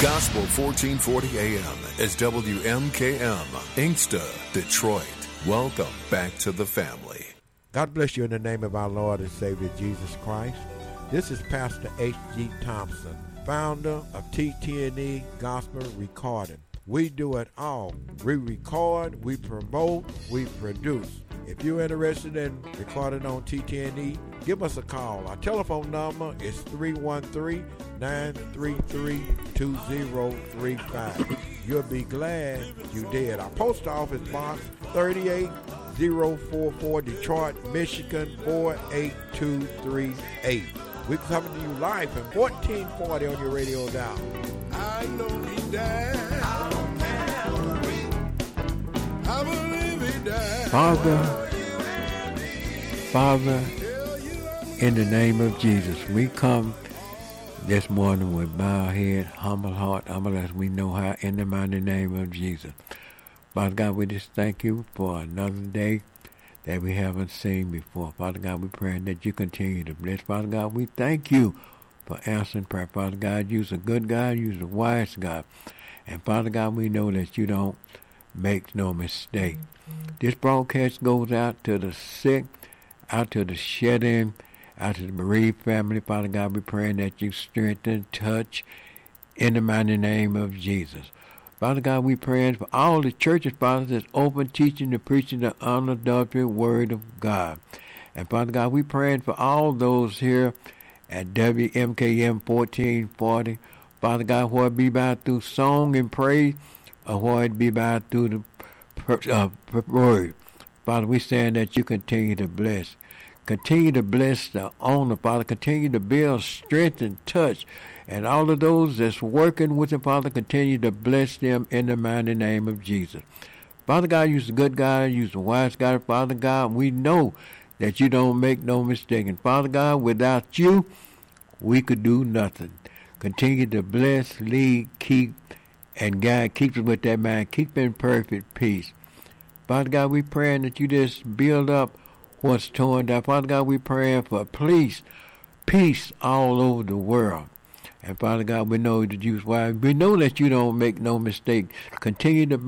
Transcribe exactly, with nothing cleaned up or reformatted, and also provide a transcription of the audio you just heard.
Gospel fourteen forty A M is W M K M, Inkster, Detroit. Welcome back to the family. God bless you in the name of our Lord and Savior Jesus Christ. This is Pastor H G Thompson, founder of T T N E Gospel Recording. We do it all. We record, we promote, we produce. If you're interested in recording on T T N E, give us a call. Our telephone number is three one three, nine three three, two zero three five. You'll be glad you did. Our post office box, thirty-eight oh forty-four, Detroit, Michigan, four eight two three eight. We're coming to you live from fourteen forty on your radio dial. I know he died. I believe he died. Father, Father, in the name of Jesus, we come this morning with bowed head, humble heart, humble as we know how, in the mighty name of Jesus. Father God, we just thank you for another day that we haven't seen before. Father God, we pray that you continue to bless. Father God, we thank you for answering prayer. Father God, you're a good God, you're a wise God. And Father God, we know that you don't make no mistake. This broadcast goes out to the sick, out to the shed-in, out to the bereaved family. Father God, we praying that you strengthen, touch, in the mighty name of Jesus. Father God, we praying for all the churches, Father, that's open, teaching and preaching the unadulterated word of God. And Father God, we praying for all those here at W M K M fourteen forty. Father God, whether it be by through song and praise, or whether it be by through the uh, word. Father, we saying that you continue to bless. Continue to bless the owner, Father. Continue to build strength and touch. And all of those that's working with him, Father, continue to bless them in the mighty name of Jesus. Father God, you're a good God. You're a wise God. Father God, we know that you don't make no mistake. And Father God, without you, we could do nothing. Continue to bless, lead, keep, and guide. Keep us with that mind. Keep in perfect peace. Father God, we praying that you just build up what's torn down. Father God, we praying for peace, peace all over the world. And Father God, we know that you, we know that you don't make no mistake. Continue to